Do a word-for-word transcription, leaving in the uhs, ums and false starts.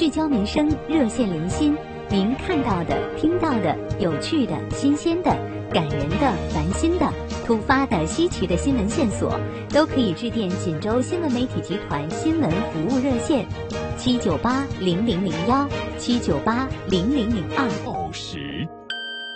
聚焦民生，热线零星，您看到的、听到的、有趣的、新鲜的、感人的、烦心的、突发的、稀奇的新闻线索，都可以致电锦州新闻媒体集团新闻服务热线七九八零零零幺七九八零零零二。